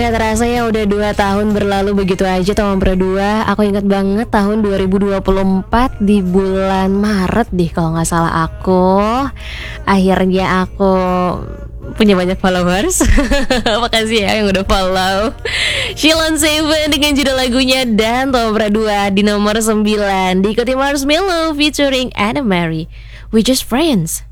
Gak terasa ya udah 2 tahun berlalu begitu aja Tom berdua. Aku ingat banget tahun 2024 di bulan Maret deh kalau gak salah aku. Akhirnya aku punya banyak followers. Makasih ya yang udah follow. Sheila Seven dengan judul lagunya dan Tom berdua di nomor 9. Diikuti Marshmello featuring Anna Mary, We Just Friends.